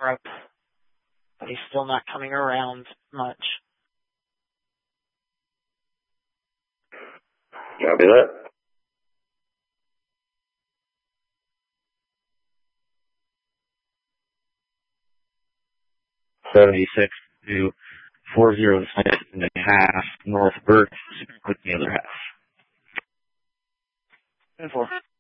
up, but he's still not coming around much. Copy that. $76 to 406.5 North Burke, with the other half. 10-4.